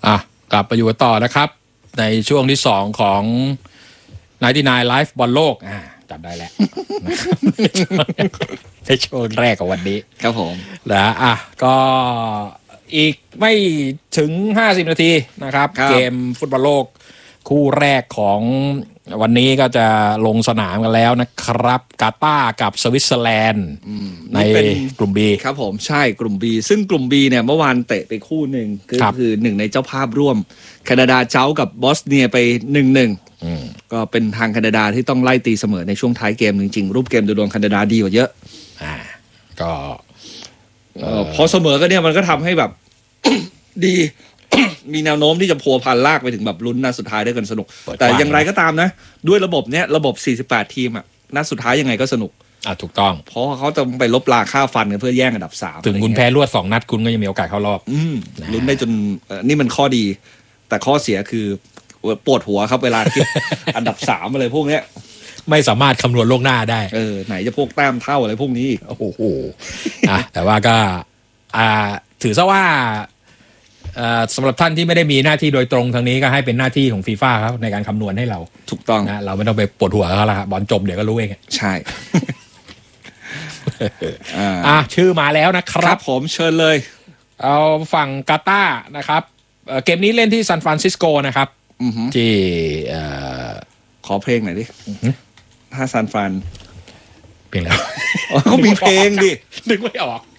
กลับมาอยู่ต่อนะครับในช่วงที่2ของ99 Live บอลโลกจำได้แล้ว ในช่วงแรกของวันนี้ครับผมนะก็อีกไม่ถึง50นาทีนะครับเกมฟุตบอลโลกคู่แรกของวันนี้ก็จะลงสนามกันแล้วนะครับกาตาร์กับสวิตเซอร์แลนด์ในกลุ่ม B ครับผมใช่กลุ่ม B ซึ่งกลุ่ม B เนี่ยเมื่อวานเตะไปคู่หนึ่งคือหนึ่งในเจ้าภาพร่วมแคนาดาเจ้ากับบอสเนียไป 1-1 ก็เป็นทางแคนาดาที่ต้องไล่ตีเสมอในช่วงท้ายเกมจริงๆรูปเกมโดยรวมแคนาดาดีกว่าเยอะก็พอเสมอก็เนี่ยมันก็ทำให้แบบ ดี มีแนวโน้มที่จะพัวพันลากไปถึงแบบลุ้นนัดสุดท้ายได้กันสนุกแต่อย่างไรก็ตามนะด้วยระบบเนี้ยระบบ48ทีมนัดสุดท้ายยังไงก็สนุกถูกต้องเพราะเขาจะไปลบราค่าฟันกันเพื่อแย่งอันดับ3 ถึงคุณแพ้รวด2นัดคุณก็ยังมีโอกาสเข้ารอบลุ้นได้จนนี่มันข้อดีแต่ข้อเสียคือปวดหัวครับเวลาคิด อันดับ3อะไรพวกเนี้ยไม่สามารถคำนวณล่วงหน้าได้ไหนจะพวกแต้มเท่าอะไรพวกนี้โอ้โหแต่ว่าก็ถือซะว่าสำหรับท่านที่ไม่ได้มีหน้าที่โดยตรงทางนี้ก็ให้เป็นหน้าที่ของฟีฟ่าครับในการคำนวณให้เราถูกต้องนะเราไม่ต้องไปปวดหัวเขาละบอลจบเดี๋ยวก็รู้เองใช่ชื่อมาแล้วนะครับผมเชิญเลยเอาฝั่งกาตาร์นะครับเกมนี้เล่นที่ซานฟรานซิสโกนะครับที่ขอเพลงหน่อยดิถ้าซานฟรานเพลงแล้วเขามีเพลงดินึกไม่ออก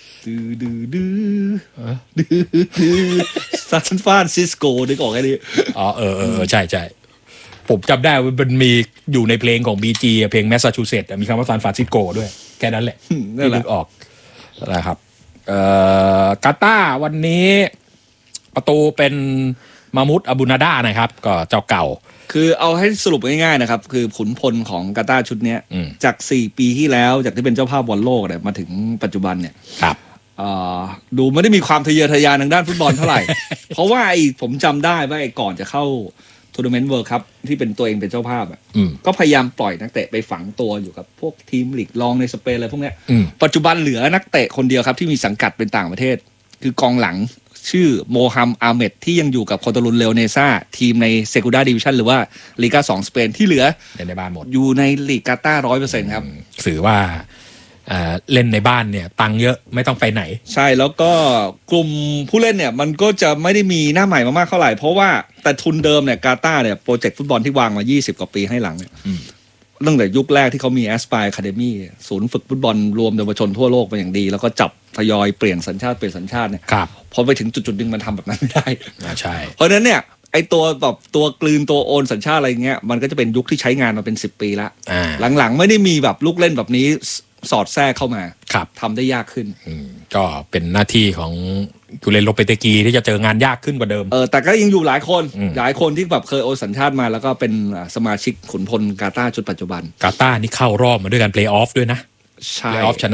ซานฟรานซิสโกนึกออกแค่นี้ใช่ผมจำได้ว่ามันมีอยู่ในเพลงของ BG เพลงแมสซาชูเซตส์มีคำว่าซานฟรานซิสโกด้วยแค่นั้นแหละที่นึกออกนะครับกาตาร์วันนี้ประตูเป็นมามุดอาบูนาดานะครับก็เจ้าเก่าคือเอาให้สรุปง่ายๆนะครับคือขุนพลของกาตาร์ชุดนี้จาก4ปีที่แล้วจากที่เป็นเจ้าภาพบอลโลกเนี่ยมาถึงปัจจุบันเนี่ยดูไม่ได้มีความทะเยอทะยานทางด้านฟุตบอลเท่าไหร่ เพราะว่าผมจำได้ว่าก่อนจะเข้าทัวร์นาเมนต์เวิลด์คัพที่เป็นตัวเองเป็นเจ้าภาพก็พยายามปล่อยนักเตะไปฝังตัวอยู่กับพวกทีมลีกรองในสเปนอะไรพวกนี้ปัจจุบันเหลือนักเตะคนเดียวครับที่มีสังกัดเป็นต่างประเทศคือกองหลังชื่อโมฮัมอาเมดที่ยังอยู่กับคอตาลุนเลโอเนซ่าทีมในเซกูด้าดิวิชั่นหรือว่าลีกา2สเปนที่เหลือในบ้านหมดอยู่ในลีกกาตาร์ 100% ครับถือว่าเล่นในบ้านเนี่ยตังเยอะไม่ต้องไปไหนใช่แล้วก็กลุ่มผู้เล่นเนี่ยมันก็จะไม่ได้มีหน้าใหม่มามากเท่าไหร่เพราะว่าแต่ทุนเดิมเนี่ยกาตาร์เนี่ยโปรเจกต์ฟุตบอลที่วางมา20กว่าปีให้หลังเนี่ยตั้งแต่ยุคแรกที่เขามี Aspire Academy ศูนย์ฝึกฟุตบอลรวมเยาวชนทั่วโลกมาอย่างดีแล้วก็จับทยอยเปลี่ยนสัญชาติเนี่ยพอไปถึงจุดๆนึงมันทำแบบนั้นไม่ได้ใช่เพราะฉะนั้นเนี่ยไอตัวแบบตัวกลืนตัวโอนสัญชาติอะไรเงี้ยมันก็จะเป็นยุคที่ใช้งานมาเป็น10ปีละหลังๆไม่ได้มีแบบลูกเล่นแบบนี้สอดแทรกเข้ามาทำได้ยากขึ้นก็เป็นหน้าที่ของกุเลนโลเปเตกีที่จะเจองานยากขึ้นกว่าเดิมแต่ก็ยังอยู่หลายคนที่แบบเคยโอนสัญชาติมาแล้วก็เป็นสมาชิกขุนพลกาตาร์ชุดปัจจุบันกาตาร์นี่เข้ารอบมาด้วยกันเพลย์ออฟด้วยนะเพลย์ออฟชนะ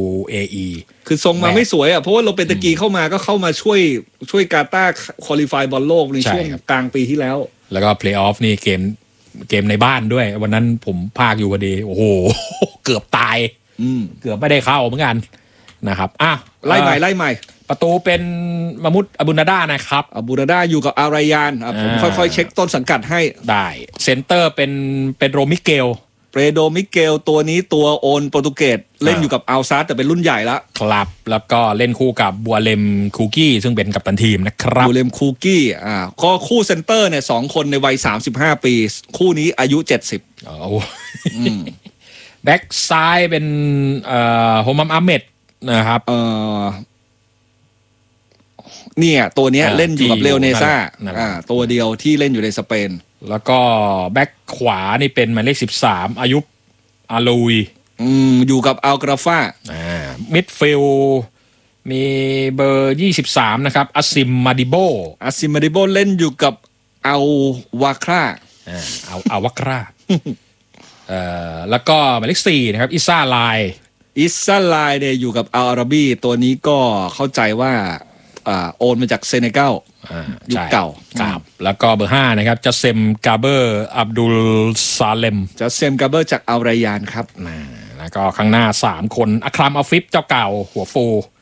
UAE คือทรงมาไม่สวยเพราะว่าโลเปเตกีเข้ามาก็เข้ามาช่วยกาตาร์ควอลิฟายบอลโลกในช่วงกลางปีที่แล้วแล้วก็เพลย์ออฟนี่เกมในบ้านด้วยวันนั้นผมพากอยู่พอดีโอ้โหเกือบตายเกือบไม่ได้เข้าเหมือนกันนะครับไล่ใหม่ประตูเป็นมามุดอาบูนาดานะครับอาบูนาดาอยู่กับอารายานผมค่อยๆเช็คต้นสังกัดให้ได้เซนเตอร์เป็นโรมิเกลเปโดมิเกลตัวนี้ตัวโอนโปรตุเกสเล่นอยู่กับอัลซาร์แต่เป็นรุ่นใหญ่แล้วครับแล้วก็เล่นคู่กับบัวเลมคูกี้ซึ่งเป็นกัปตันทีมนะครับบัวเลมคูกี้ก็คู่เซนเตอร์เนี่ย2คนในวัย35ปีคู่นี้อายุ70 แบ็กซ้ายเป็นโฮมัมอาเมดนะครับเนี่ยตัวเนี้ยเล่นอยู่กับเลโอเนซ่าตัวเดียวที่เล่นอยู่ในสเปนแล้วก็แบ็กขวานี่เป็นหมายเลข13อายุอาลุยอยู่กับอัลกราฟามิดฟิลมีเบอร์23นะครับอาซิมมาดิโบเล่นอยู่กับอัลวาคราอัลวาคราแล้วก็หมายเลข4นะครับอิซ่าไลเนี่ยอยู่กับอัลอาราบีตัวนี้ก็เข้าใจว่าโอนมาจากเซเนกัลยุคเก่าครับแล้วก็เบอร์5นะครับจัสเซมกาเบอร์อับดุลซาเลมจากอัลรายานครับแล้วก็ข้างหน้า3คนอัครามอัลฟิฟเจ้าเก่าหัวฟู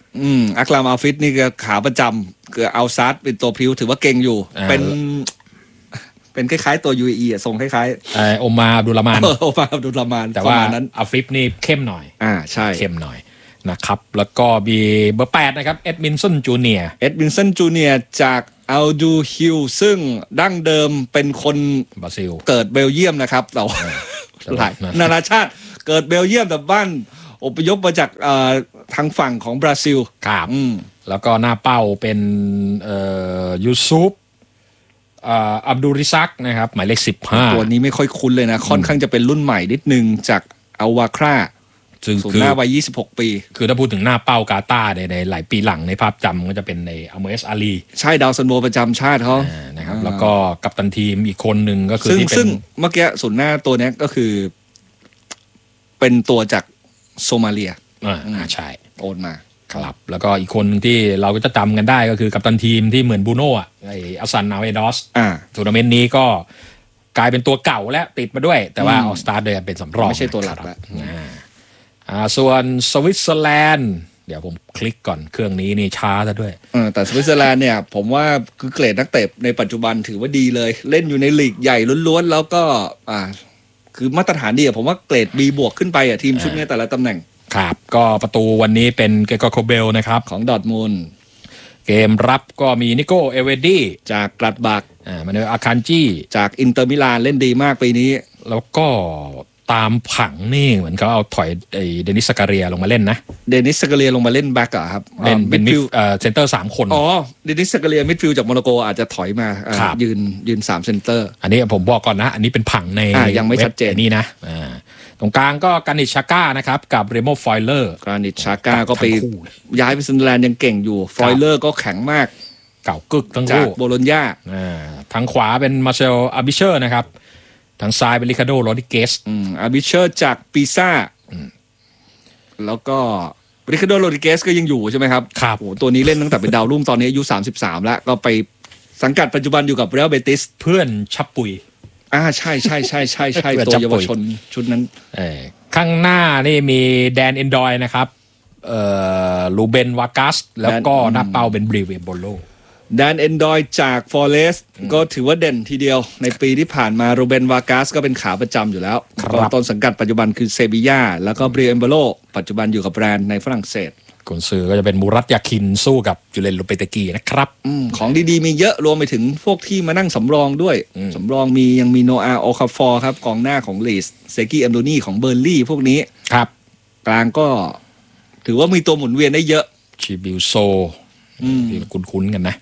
อักรามอัลฟิตนี่ก็ขาประจำคืออัลซาร์เป็นตัวพริ้วถือว่าเก่งอยู่เป็นคล้ายๆตัว UAE อ่ะทรงคล้ายๆโอมาอับดุลรามานโอมาอับดุลรามานแต่ว่านั้นอัลฟิตนี่เข้มหน่อยใช่เข้มหน่อยนะครับแล้วก็มีเบอร์8นะครับเอ็ดมินสันจูเนียร์จากอัลดูฮิลซึ่งดั้งเดิมเป็นคนบราซิลเกิดเบลเยียมนะครับแต่หลายนานาชาติเกิดเบลเยียมแต่บ้านอพยพมาจากทางฝั่งของบราซิลครับแล้วก็หน้าเป้าเป็นยูซุปอับดุริซักนะครับหมายเลข15 ตัวนี้ไม่ค่อยคุ้นเลยนะค่อนข้างจะเป็นรุ่นใหม่นิดนึงจากอัลวาคราซึ่งหน้าวัย26 ปีคือถ้าพูดถึงหน้าเป้ากาตาร์ในหลายปีหลังในภาพจำก็จะเป็นในอัลเมสอาลีใช่ดาวซันโบประจำชาติเขานะครับแล้วก็กัปตันทีมอีกคนหนึ่งก็คือที่ซึ่งเมื่อกี้ศูนย์หน้าตัวนี้ก็คือเป็นตัวจากโซมาเลียใช่โอนมาครับแล้วก็อีกคนที่เราก็จะจำกันได้ก็คือกัปตันทีมที่เหมือนบูโน่ไออัสซันนาเวดอสทัวร์นาเมนต์นี้ก็กลายเป็นตัวเก่าแล้วติดมาด้วยแต่ว่าออสตาร์เดินเป็นสำรองไม่ใช่ตัวหลักแล้วส่วนสวิตเซอร์แลนด์เดี๋ยวผมคลิกก่อนเครื่องนี้นี่ช้าซะด้วยแต่สวิตเซอร์แลนด์เนี่ยผมว่าคือเกรดนักเตะในปัจจุบันถือว่าดีเลยเล่นอยู่ในลีกใหญ่ล้วนๆแล้วก็คือมาตรฐานดีผมว่าเกรด B บวกขึ้นไปทีมชุดนี้แต่ละตำแหน่งครับก็ประตูวันนี้เป็นเกโกโคเบลนะครับของดอร์ทมุนด์เกมรับก็มีนิโก้เอเวดี้จากกลัดบักมาเนออาคันจี้จากอินเตอร์มิลานเล่นดีมากปีนี้แล้วก็ตามผังนี่เหมือนเขาเอาถอยเดนิสซากาเรียลงมาเล่นนะเดนิสซากาเรียลงมาเล่นแบ็กอะครับเป็นมิดเซนเตอร์3คนเดนิสซากาเรียมิดฟิลด์จากโมนาโกอาจจะถอยมายืน3เซนเตอร์อันนี้ผมบอกก่อนนะอันนี้เป็นผังในยังไม่ชัดเจนนี่นะตรงกลางก็กานิชชาก้านะครับกับเรโมฟอยเลอร์กานิชชาก้าก็ไปย้ายไปซันเดอร์แลนด์ยังเก่งอยู่ฟอยเลอร์ก็แข็งมากเก่ากึกทั้งคู่จากโบโลญญาทางขวาเป็นมาเชลอาบิเชอร์นะครับทางซ้ายเป็นริคาร์โดโรดิเกสอาบิเชอร์จากปิซ่าแล้วก็ริคาร์โดโรดิเกสก็ยังอยู่ใช่ไหมครับครับโอ้ตัวนี้เล่นตั้งแต่เป็นดาวรุ่งตอนนี้อายุ33แล้วก็ไปสังกัดปัจจุบันอยู่กับเรอัลเบติสเพื่อนชับปุยใช่ตัวเยาวชนชุดนั้นข้างหน้านี่มีแดนเอนดอยนะครับลูเบนวากัสแล้วก็หน้าเป้าเป็นบริเวโบโลแดนเอนดอยจากฟอเรสต์ก็ถือว่าเด่นทีเดียวในปีที่ผ่านมาโรเบนวากัสก็เป็นขาประจำอยู่แล้วต้นสังกัดปัจจุบันคือเซบีย่าแล้วก็บริเวโบโลปัจจุบันอยู่กับแบรนด์ในฝรั่งเศสกุนซือก็จะเป็นมูรัตยาคินสู้กับจูเลนโลเปเตกีนะครับของดีๆมีเยอะรวมไปถึงพวกที่มานั่งสำรองด้วยสำรองยังมีโนอาโอคาฟอร์ครับกองหน้าของลีสเซกี้แอมโดนีของเบอร์ลี่พวกนี้ครับกลางก็ถือว่ามีตัวหมุนเวียนได้เยอะชิบิลโซที่คุ้นๆกันนะ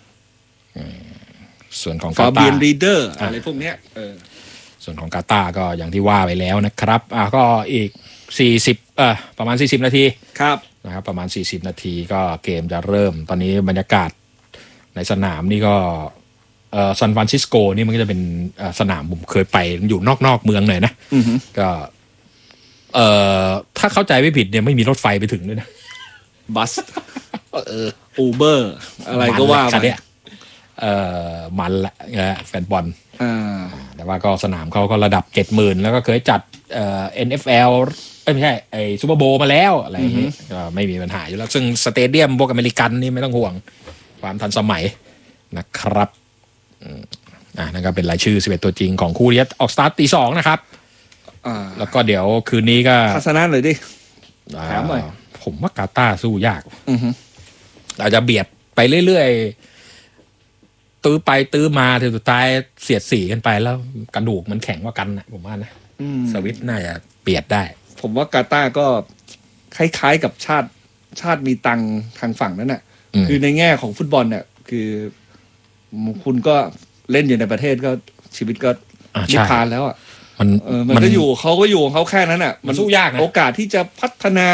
ส่วนของกาตาร์ฟาเบียนรีเดอร์อะไรพวกเนี้ยส่วนของกาตาร์ก็อย่างที่ว่าไปแล้วนะครับก็อีก40ประมาณ40นาทีครับนะครับประมาณ40นาทีก็เกมจะเริ่มตอนนี้บรรยากาศในสนามนี่ก็ซานฟรานซิสโกนี่มันก็จะเป็นสนามผมเคยไปอยู่นอกเมืองหน่อยนะก็ถ้าเข้าใจไม่ผิดเนี่ยไม่มีรถไฟไปถึงด้วยนะบัสอูเบอร์อะไรก็ว่าไปมันละแฟนบอลแต่ว่าก็สนามเขาก็ระดับ 70,000 แล้วก็เคยจัดNFL ไม่ใช่ไอ้ซูเปอร์โบว์มาแล้วอะไรอย่างนี้ก็ไม่มีปัญหาอยู่แล้วซึ่งสเตเดียมพวกอเมริกันนี่ไม่ต้องห่วงความทันสมัยนะครับนั่นก็เป็นรายชื่อ11ตัวจริงของคู่นี้ออกสตาร์ทตี 2นะครับแล้วก็เดี๋ยวคืนนี้ก็ทัศนะเลยดิถามหน่อยผมว่ากาตาร์สู้ยากอาจจะเบียดไปเรื่อยๆตื้อไปตื้อมาถึงสุดท้ายเสียดสีกันไปแล้วกระดูกมันแข็งกว่ากันนะผมว่านะสวิตน่าจะเบียดได้ผมว่ากาตาร์ก็คล้ายๆกับชาติมีตังทางฝั่งนั้นน่ะคือในแง่ของฟุตบอลเนี่ยคือคุณก็เล่นอยู่ในประเทศก็ชีวิตก็นิพพานแล้วอ่ะมันก็อยู่เขาก็อยู่ของเขาแค่นั้นอ่ะมันสู้ยากนะโอกาสที่จะพัฒนา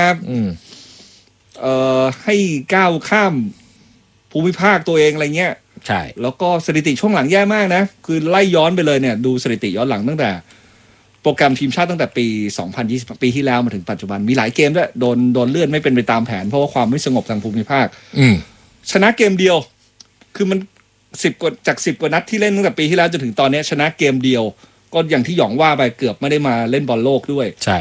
ให้ก้าวข้ามภูมิภาคตัวเองอะไรเงี้ยใช่แล้วก็สถิติช่วงหลังแย่มากนะคือไล่ย้อนไปเลยเนี่ยดูสถิติย้อนหลังตั้งแต่โปรแกรมทีมชาติตั้งแต่ปี2020ปีที่แล้วมาถึงปัจจุบันมีหลายเกมด้วยโดนเลื่อนไม่เป็นไปตามแผนเพราะว่าความไม่สงบทางภูมิภาคชนะเกมเดียวคือมันจาก10 กว่านัดที่เล่นตั้งแต่ปีที่แล้วจนถึงตอนนี้ชนะเกมเดียวก็อย่างที่หยองว่าไปเกือบไม่ได้มาเล่นบอลโลกด้วยใช่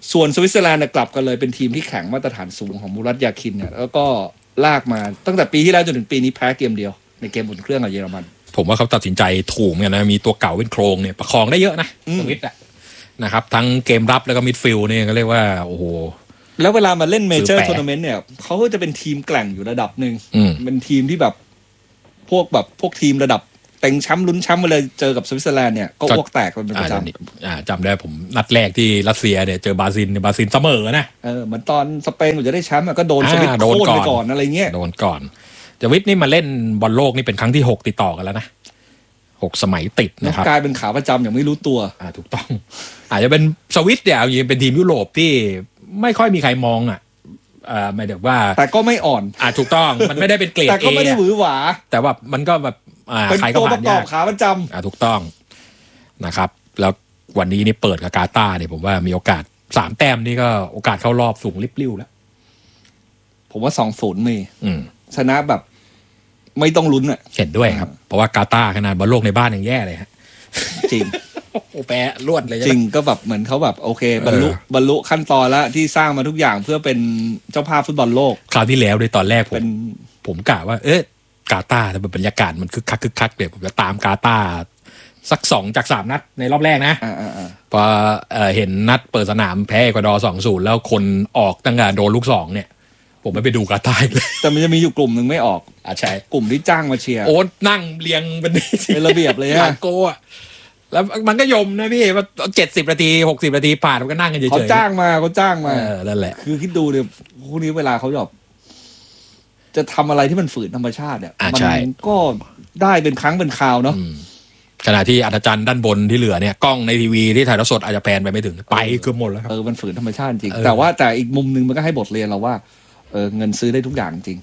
ส่วนสวิตเซอร์แลนด์กลับกันเลยเป็นทีมที่แข่งมาตรฐานสูงของมูรัตยาคินเนี่ยแล้วก็ลากมาตั้งแต่ปีที่แล้วจนถึงปีนี้แพ้เกมเดียวในเกมอุ่นเครื่องกับเยอรมันผมว่าเขาตัดสินใจถูกเนี่ยนะมีตัวเก่าเป็นโครงเนี่ยประคองได้เยอะนะสวิตอะนะครับทั้งเกมรับแล้วก็มิดฟิลด์เนี่ยก็เรียกว่าโอ้โหแล้วเวลามาเล่นเมเจอร์ทัวร์นาเมนต์เนี่ยเขาก็จะเป็นทีมแกร่งอยู่ระดับหนึ่งเป็นทีมที่แบบพวกทีมระดับเต็งแชมป์ลุ้นแชมป์มาเลยเจอกับสวิตเซอร์แลนด์เนี่ยก็อ้วกแตกเป็นประจำจำได้ผมนัดแรกที่รัสเซียเนี่ยเจอบราซิลเสมอนะเหมือนตอนสเปนก็จะได้แชมป์ก็โดนสวิตโค่นไปก่อนอะไรเงี้ยโดนก่อนสวิตนี่มาเล่นบอลโลกนี่เป็นครั้งที่6ติดต่อกันแล้วนะ6 สมัยติดนะครับกลายเป็นขาประจำอย่างไม่รู้ตัวถูกต้องอาจจะเป็นสวิตเนี่ยยังเป็นทีมยุโรปที่ไม่ค่อยมีใครมองหมายถึงว่าแต่ก็ไม่อ่อนถูกต้องมันไม่ได้เป็นเกรดแต่ก็ไม่ได้หวือหวาแต่ว่ามันก็แบบเป็นตัวประกอบขาประจำถูกต้องนะครับแล้ววันนี้นี่เปิดกับกาตาร์เนี่ยผมว่ามีโอกาส3 แต้มนี่ก็โอกาสเข้ารอบสูงริบลิ่วแล้วผมว่า2-0มีชนะแบบไม่ต้องลุ้นเห็นด้วยครับเพราะว่ากาตาร์ขนาดบอลโลกในบ้านยังแย่เลยฮะจริงแปะรวดเลยจริงก็แบบเหมือนเขาแบบโอเคบรรลุขั้นตอนแล้วที่สร้างมาทุกอย่างเพื่อเป็นเจ้าภาพฟุตบอลโลกคราวที่แล้วในตอนแรกผมกะว่ากาตาร์แต่บรรยากาศมันคึกคักเดี๋ยวผมจะตามกาตาร์สัก2 จาก 3 นัดในรอบแรกนะพอเห็นนัดเปิดสนามแพ้เอกวาดอร์ 2-0 แล้วคนออกตั้งแต่โดนลูก2เนี่ยผมไม่ไปดูกาตาร์เลยแต่มันจะมีอยู่กลุ่มหนึ่งไม่ออกใช่กลุ่มที่จ้างมาเชียร์โอ้นั่งเรียงเป็นระเบียบเลยฮะโก้แล้วมันก็ยมนะพี่ว่า70 นาที60 นาทีผ่านมันก็นั่งกันเฉยๆเขาจ้างมานั่นแหละคือคิดดูเนี่ยพวกนี้เวลาเขาจะทำอะไรที่มันฝืนธรรมชาติเนี่ยมันก็ได้เป็นครั้งเป็นคราวเนาะขณะที่อัศจรรย์ด้านบนที่เหลือเนี่ยกล้องในทีวีที่ถ่ายทอดสดอาจจะแพนไปไม่ถึงไปเกือบหมดแล้วครับมันฝืนธรรมชาติจริงแต่อีกมุมนึงมันก็ให้บทเรียนเราว่าเงินซื้อได้ทุกอย่างจริง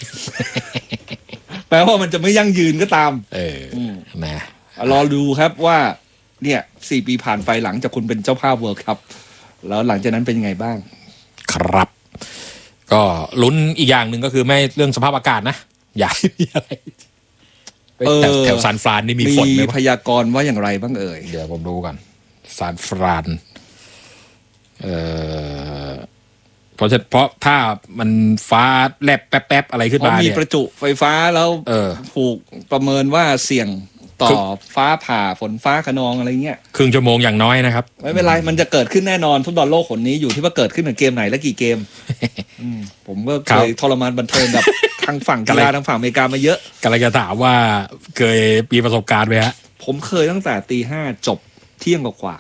แปลว่ามันจะไม่ยั่งยืนก็ตามนะรอดูครับว่าเนี่ย4 ปีผ่านไปหลังจากคุณเป็นเจ้าภาพเวิลด์คัพแล้วหลังจากนั้นเป็นยังไงบ้างครับก็ลุ้นอีกอย่างหนึ่งก็คือไม่เรื่องสภาพอากาศนะอย่ามีอะไรแถวซานฟรานนี่มีฝนไหมมีพยากรณ์ว่าอย่างไรบ้างเดี๋ยวผมดูก่อนซานฟรานเพราะถ้ามันฟ้าแลบแป๊บๆอะไรขึ้นมามีประจุไฟฟ้าแล้วถูกประเมินว่าเสี่ยงต่อฟ้าผ่าฝนฟ้าคะนองอะไรเงี้ยครึ่งชั่วโมงอย่างน้อยนะครับไม่เป็นไรมันจะเกิดขึ้นแน่นอนฟุตบอลโลกคนนี้อยู่ที่ว่าเกิดขึ้นในเกมไหนและกี่เกมผมก็เคยทรมานบันเทิงกับทางฝั่งกีฬาทางฝั่งอเมริกามาเยอะกำลังจะถามว่าเคยมีประสบการณ์ไหมฮะผมเคยตั้งแต่ตี 5จบเที่ยงกว่า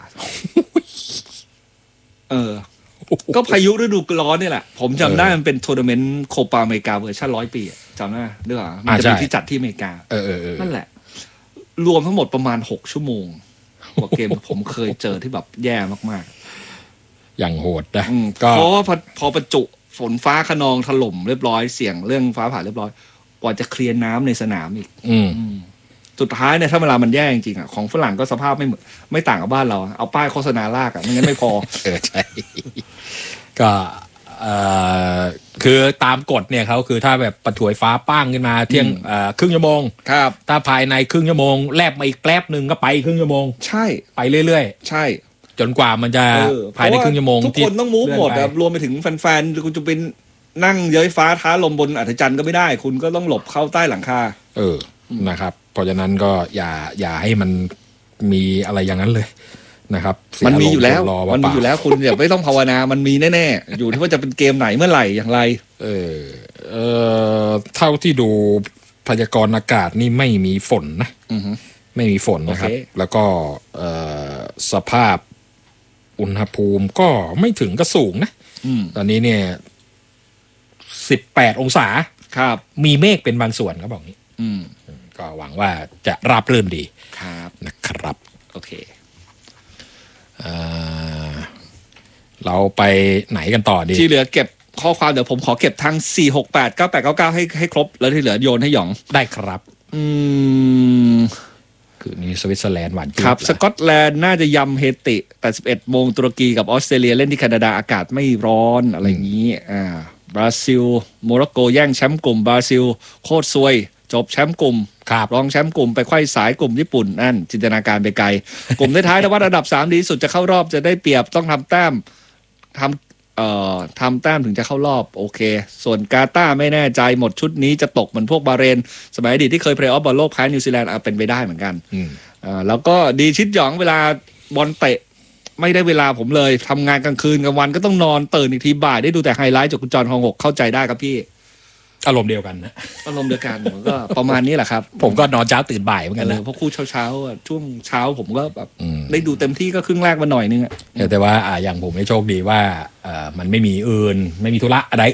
ก็พายุฤดูร้อนนี่แหละผมจำได้มันเป็นทัวร์นาเมนต์โคปาอเมริกาเวอร์ชัน100 ปีจำได้หรือเปล่ามันจะเป็นที่จัดที่อเมริกานั่นแหละรวมทั้งหมดประมาณ6 ชั่วโมงกว่าเกมผมเคยเจอที่แบบแย่มากๆอย่างโหดนะเพราะว่าพอประจุฝนฟ้าคะนองถล่มเรียบร้อยเสี่ยงเรื่องฟ้าผ่าเรียบร้อยกว่าจะเคลียร์น้ำในสนามอีกสุดท้ายเนี่ยถ้าเวลามันแย่จริงๆของฝรั่งก็สภาพไม่ต่างกับบ้านเราเอาป้ายโฆษณาลากไม่งั้นไม่พอใช่ก็คือตามกฎเนี่ยเขาคือถ้าแบบประถวยฟ้าป้างขึ้นมาเที่ยงครึ่งชั่วโมงครับถ้าภายในครึ่งชั่วโมงแลบมาอีกแป๊บนึงก็ไปครึ่งชั่วโมงใช่ไปเรื่อยๆใช่จนกว่ามันจะภายในครึ่งชั่วโมงทุกคนต้องมูฟหมดรวมไปถึงแฟนๆคุณจะเป็นนั่งเย้ยฟ้าท้าลมบนอัศจรรย์ก็ไม่ได้คุณก็ต้องหลบเข้าใต้หลังคานะครับเพราะฉะนั้นก็อย่าให้มันมีอะไรอย่างนั้นเลยนะครับมันมีอยู่แล้วคุณอย่าไม่ต้องภาวนามันมีแน่ๆอยู่ที่ว่าจะเป็นเกมไหนเมื่อไหร่อย่างไรเท่าที่ดูพยากรณ์อากาศนี่ไม่มีฝนนะไม่มีฝนนะครับแล้วก็สภาพอุณหภูมิก็ไม่ถึงก็สูงนะตอนนี้เนี่ย18 องศาครับมีเมฆเป็นบางส่วนเขาบอกนี้ก็หวังว่าจะราบรื่นดีครับนะครับโอเคเราไปไหนกันต่อดีที่เหลือเก็บข้อความเดี๋ยวผมขอเก็บทั้ง4689899ให้ครบแล้วที่เหลือโยนให้หยองได้ครับคือนี่สวิตเซอร์แลนด์หวานครับสกอตแลนด์น่าจะยำเฮติ11 โมงตุรกีกับออสเตรเลียเล่นที่แคนาดาอากาศไม่ร้อนอะไรอย่างนี้บราซิลโมร็อกโกแย่งแชมป์กลุ่มบราซิลโคตรซวยจบแชมป์กลุ่มรองแชมป์กลุ่มไปไขว้สายกลุ่มญี่ปุ่นนั่นจินตนาการไปไกล กลุ่มท้ายๆถ้าวัดอันดับ3ดีสุดจะเข้ารอบจะได้เปรียบต้องทำแต้มทำแต้มถึงจะเข้ารอบโอเคส่วนกาตาร์ไม่แน่ใจหมดชุดนี้จะตกเหมือนพวกบาห์เรนสมัยอดีตที่เคยเพลย์ออฟบอลโลกแพ้นิวซีแลนด์เป็นไปได้เหมือนกันแล้วก็ดีชิดหยองเวลาบอลเตะไม่ได้เวลาผมเลยทำงานกลางคืนกลางวันก็ต้องนอนตื่นอีกทีบ่ายได้ดูแต่ไฮไลท์จากคุณจรฮองหกเข้าใจได้ครับพี่อารมณ์เดียวกันนะอารมณ์เดียวกันผมก็ประมาณนี้แหละครับผมก็นอนเช้าตื่นบ่ายเหมือนกันนะเพราะคู่เช้าช่วงเช้าผมก็แบบได้ดูเต็มที่ก็ครึ่งแรกมาหน่อยนึงแต่ว่าอย่างผมไม่โชคดีว่ามันไม่มีอื่นไม่มีธุระอะไร